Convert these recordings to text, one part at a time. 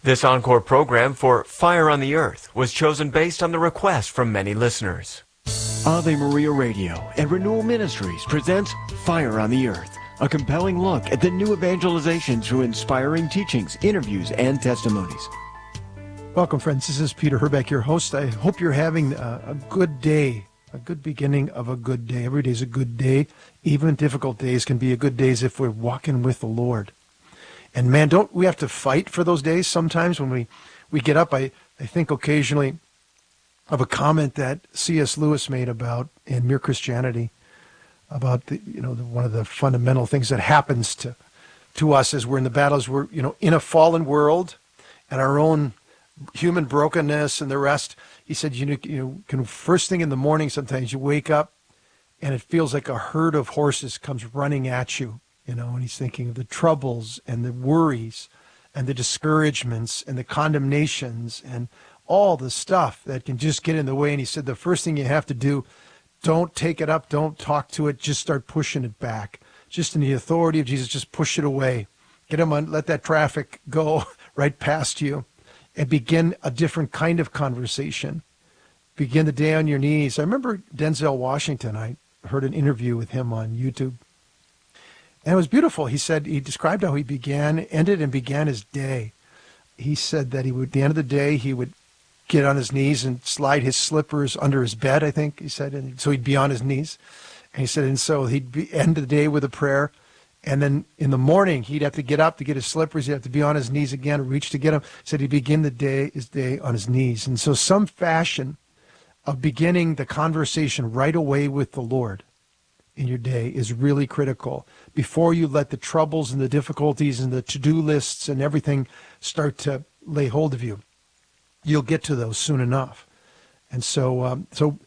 This encore program for Fire on the Earth was chosen based on the request from many listeners. Ave Maria Radio and Renewal Ministries presents Fire on the Earth, a compelling look at the new evangelization through inspiring teachings, interviews, and testimonies. Welcome, friends. This is Peter Herbeck, your host. I hope you're having a good day, a good beginning of a good day. Every day is a good day. Even difficult days can be a good days if we're walking with the Lord. And man, don't we have to fight for those days sometimes when we get up? I think occasionally of a comment that C.S. Lewis made about in Mere Christianity about one of the fundamental things that happens to us as we're in the battles. We're in a fallen world and our own human brokenness and the rest. He said, can first thing in the morning sometimes you wake up and it feels like a herd of horses comes running at you. And he's thinking of the troubles and the worries and the discouragements and the condemnations and all the stuff that can just get in the way. And he said, the first thing you have to do, don't take it up, don't talk to it, just start pushing it back. Just in the authority of Jesus, just push it away. Get him on, let that traffic go right past you and begin a different kind of conversation. Begin the day on your knees. I remember Denzel Washington. I heard an interview with him on YouTube. And it was beautiful. He said, he described how he ended and began his day. He said that at the end of the day, he would get on his knees and slide his slippers under his bed, I think he said. And so he'd be on his knees. And he said, and so he'd end the day with a prayer. And then in the morning, he'd have to get up to get his slippers. He'd have to be on his knees again, reach to get them. He said he'd begin his day on his knees. And so some fashion of beginning the conversation right away with the Lord in your day is really critical before you let the troubles and the difficulties and the to-do lists and everything start to lay hold of you. You'll get to those soon enough. And so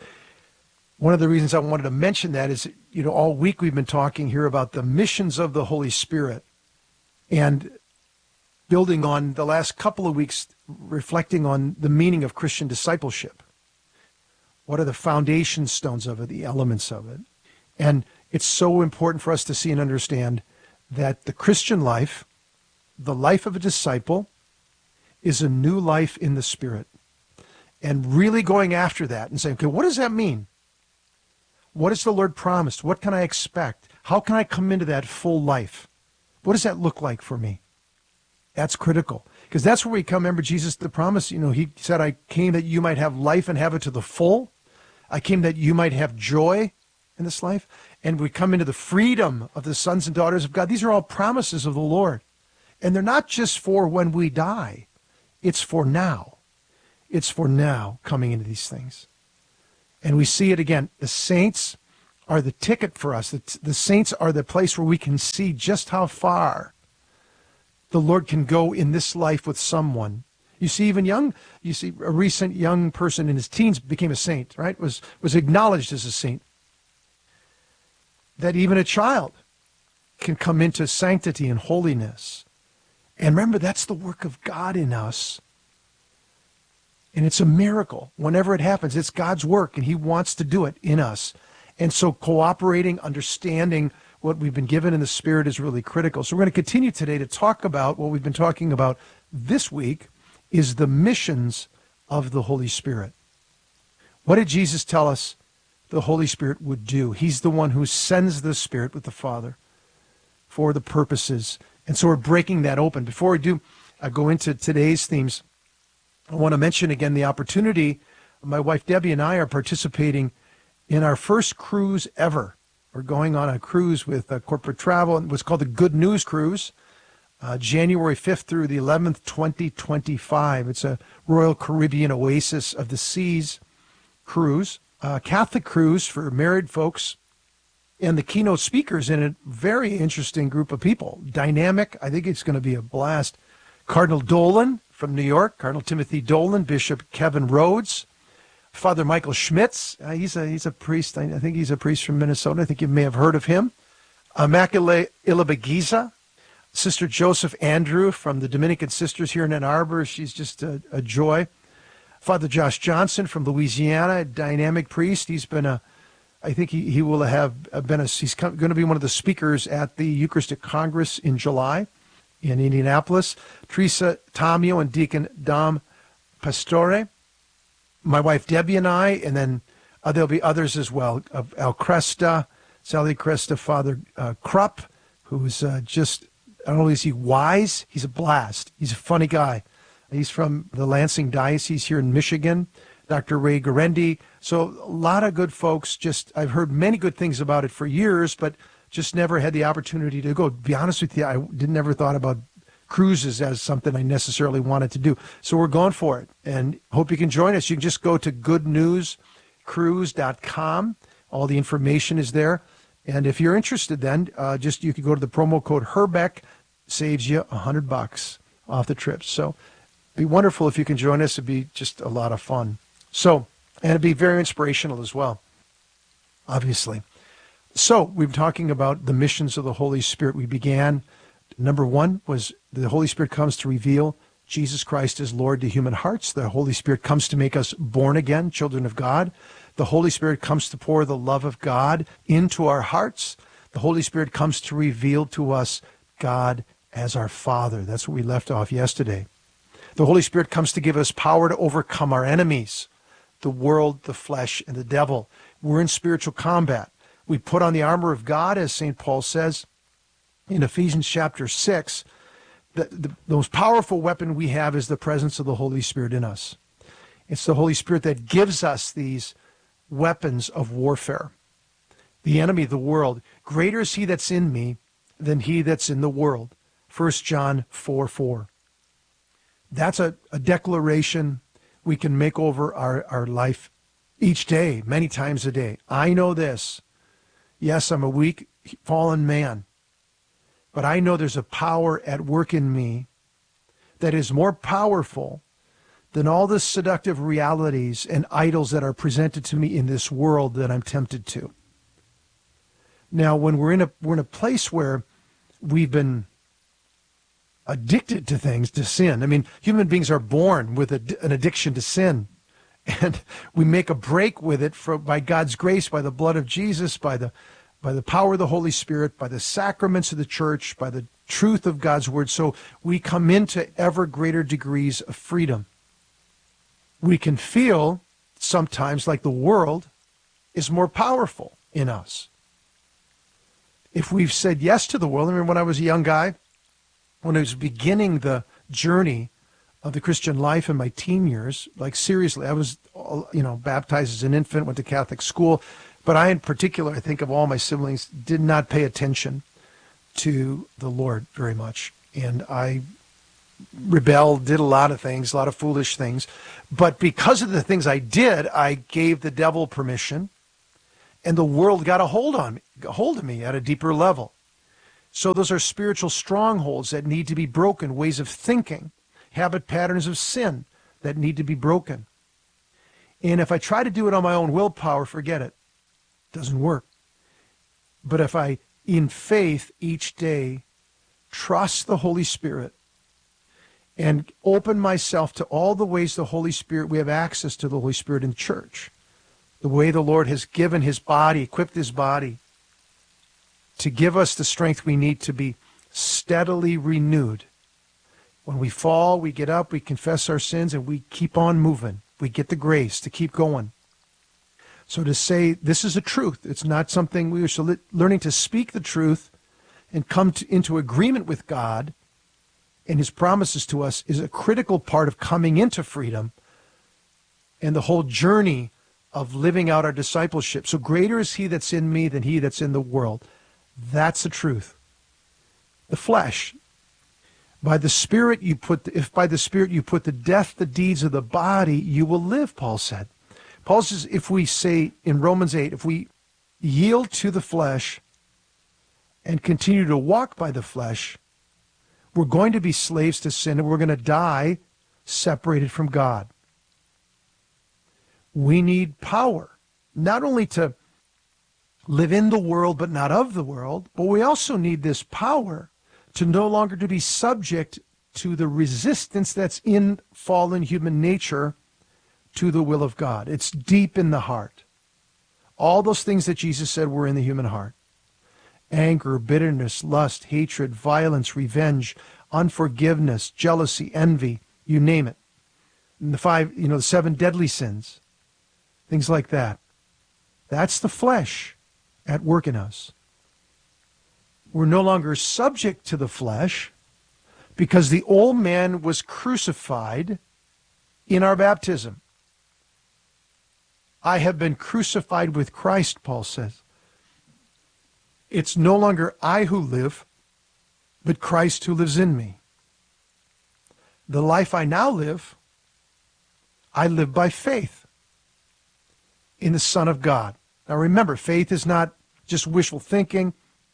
one of the reasons I wanted to mention that is, all week we've been talking here about the missions of the Holy Spirit and building on the last couple of weeks, reflecting on the meaning of Christian discipleship. What are the foundation stones of it, the elements of it? And it's so important for us to see and understand that the Christian life, the life of a disciple, is a new life in the Spirit. And really going after that and saying, okay, what does that mean? What has the Lord promised? What can I expect? How can I come into that full life? What does that look like for me? That's critical. Because that's where we come. Remember Jesus, the promise, he said, I came that you might have life and have it to the full. I came that you might have joy in this life, and we come into the freedom of the sons and daughters of God. These are all promises of the Lord, and they're not just for when we die. It's for now. It's for now coming into these things. And we see it again. The saints are the ticket for us. The saints are the place where we can see just how far the Lord can go in this life with someone. You see a recent young person in his teens became a saint, right? Was acknowledged as a saint. That even a child can come into sanctity and holiness. And remember, that's the work of God in us. And it's a miracle. Whenever it happens, it's God's work, and he wants to do it in us. And so cooperating, understanding what we've been given in the Spirit is really critical. So we're going to continue today to talk about what we've been talking about this week is the missions of the Holy Spirit. What did Jesus tell us the Holy Spirit would do? He's the one who sends the Spirit with the Father for the purposes. And so we're breaking that open. Before we do go into today's themes, I want to mention again the opportunity. My wife Debbie and I are participating in our first cruise ever. We're going on a cruise with Corporate Travel, and what's called the Good News Cruise, January 5th through the 11th, 2025. It's a Royal Caribbean Oasis of the Seas cruise. Catholic cruise for married folks, and the keynote speakers in it, very interesting group of people. Dynamic. I think it's going to be a blast. Cardinal Dolan from New York, Cardinal Timothy Dolan, Bishop Kevin Rhodes, Father Michael Schmitz. He's a priest. I think he's a priest from Minnesota. I think you may have heard of him. Immaculate Ilibagiza, Sister Joseph Andrew from the Dominican Sisters here in Ann Arbor. She's just a joy. Father Josh Johnson from Louisiana, a dynamic priest. He's been I think he will have been he's going to be one of the speakers at the Eucharistic Congress in July. in Indianapolis, Teresa Tamio and Deacon Dom Pastore, my wife Debbie and I, and then there'll be others as well. Al Cresta, Sally Cresta, Father Krupp, who's just, not only is he wise, he's a blast. He's a funny guy. He's from the Lansing Diocese here in Michigan. Dr. Ray Garendi. So a lot of good folks. I've heard many good things about it for years, but just never had the opportunity to go. To be honest with you, I never thought about cruises as something I necessarily wanted to do. So we're going for it, and hope you can join us. You can just go to goodnewscruise.com. All the information is there. And if you're interested, then you could go to the promo code Herbeck, saves you $100 off the trip. So it'd be wonderful if you can join us. It'd be just a lot of fun. So, and it'd be very inspirational as well, obviously. So we've been talking about the missions of the Holy Spirit. We began, number one was the Holy Spirit comes to reveal Jesus Christ as Lord to human hearts. The Holy Spirit comes to make us born again, children of God. The Holy Spirit comes to pour the love of God into our hearts. The Holy Spirit comes to reveal to us God as our Father. That's what we left off yesterday. The Holy Spirit comes to give us power to overcome our enemies, the world, the flesh, and the devil. We're in spiritual combat. We put on the armor of God, as St. Paul says in Ephesians chapter 6. The most powerful weapon we have is the presence of the Holy Spirit in us. It's the Holy Spirit that gives us these weapons of warfare. The enemy, the world, greater is he that's in me than he that's in the world. 1 John 4:4. That's a declaration we can make over our life each day, many times a day. I know this. Yes, I'm a weak, fallen man, but I know there's a power at work in me that is more powerful than all the seductive realities and idols that are presented to me in this world that I'm tempted to. Now, when we're in a place where we've been addicted to things, to sin. I mean, human beings are born with an addiction to sin, and we make a break with it by God's grace, by the blood of Jesus, by the power of the Holy Spirit, by the sacraments of the church, by the truth of God's word. So we come into ever greater degrees of freedom. We can feel sometimes like the world is more powerful in us. If we've said yes to the world, I remember when I was a young guy, when I was beginning the journey of the Christian life in my teen years, like seriously, I was, baptized as an infant, went to Catholic school, but I in particular, I think of all my siblings, did not pay attention to the Lord very much. And I rebelled, did a lot of things, a lot of foolish things. But because of the things I did, I gave the devil permission, and the world got a hold of me at a deeper level. So those are spiritual strongholds that need to be broken, ways of thinking, habit patterns of sin that need to be broken. And if I try to do it on my own willpower, forget it. It doesn't work. But if I, in faith, each day, trust the Holy Spirit and open myself to all the ways the Holy Spirit, we have access to the Holy Spirit in church, the way the Lord has given his body, equipped his body, to give us the strength we need to be steadily renewed. When we fall, we get up, we confess our sins, and we keep on moving. We get the grace to keep going. So to say this is a truth, it's not something we are learning to speak the truth and come into agreement with God and his promises to us is a critical part of coming into freedom and the whole journey of living out our discipleship. So greater is he that's in me than he that's in the world. That's the truth. The flesh. By the Spirit if by the Spirit you put to death the deeds of the body, you will live, Paul said. Paul says if we say in Romans 8, if we yield to the flesh and continue to walk by the flesh, we're going to be slaves to sin and we're going to die separated from God. We need power, not only to live in the world but not of the world, but we also need this power to no longer to be subject to the resistance that's in fallen human nature to the will of God. It's deep in the heart. All those things that Jesus said were in the human heart. Anger, bitterness, lust, hatred, violence, revenge, unforgiveness, jealousy, envy, you name it. And the 7 deadly sins, things like that. That's the flesh at work in us. We're no longer subject to the flesh because the old man was crucified in our baptism. I have been crucified with Christ, Paul says. It's no longer I who live, but Christ who lives in me. The life I now live, I live by faith in the Son of God. Now remember, faith is not just wishful thinking.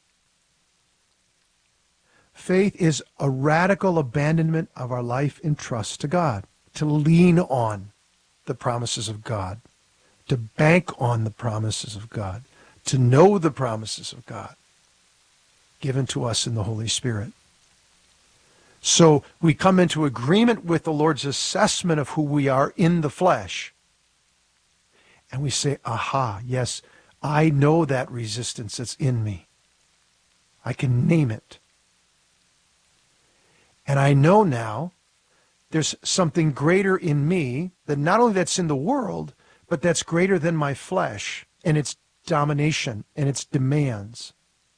Faith is a radical abandonment of our life in trust to God, to lean on the promises of God, to bank on the promises of God, to know the promises of God given to us in the Holy Spirit. So we come into agreement with the Lord's assessment of who we are in the flesh. And we say, aha, yes, I know that resistance that's in me. I can name it. And I know now there's something greater in me that not only that's in the world, but that's greater than my flesh and its domination and its demands.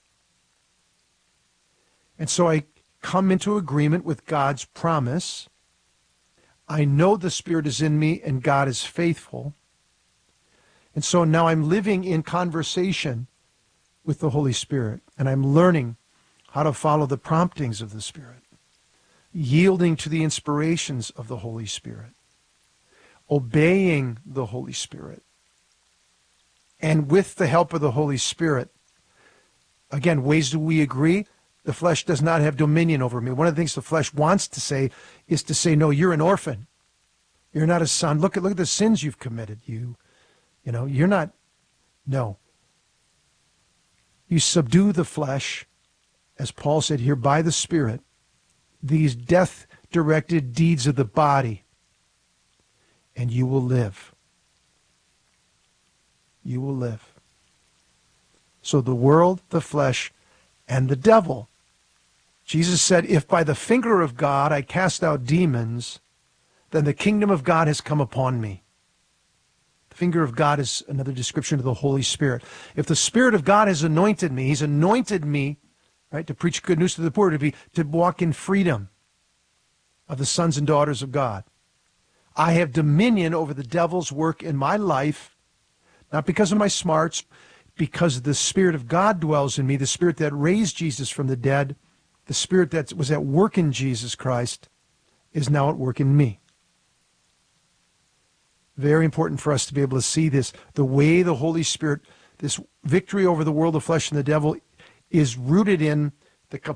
And so I come into agreement with God's promise. I know the Spirit is in me and God is faithful. And so now I'm living in conversation with the Holy Spirit, and I'm learning how to follow the promptings of the Spirit, yielding to the inspirations of the Holy Spirit, obeying the Holy Spirit. And with the help of the Holy Spirit, again, ways do we agree? The flesh does not have dominion over me. One of the things the flesh wants to say is to say, no, you're an orphan. You're not a son. Look at the sins you've committed. You're not. No. You subdue the flesh, as Paul said here, by the Spirit, these death-directed deeds of the body, and you will live. You will live. So the world, the flesh, and the devil. Jesus said, if by the finger of God I cast out demons, then the kingdom of God has come upon me. The finger of God is another description of the Holy Spirit. If the Spirit of God has anointed me, He's anointed me, right, to preach good news to the poor, to walk in freedom of the sons and daughters of God. I have dominion over the devil's work in my life, not because of my smarts, because the Spirit of God dwells in me, the Spirit that raised Jesus from the dead, the Spirit that was at work in Jesus Christ is now at work in me. Very important for us to be able to see this, the way the Holy Spirit, this victory over the world, the flesh, and the devil is rooted in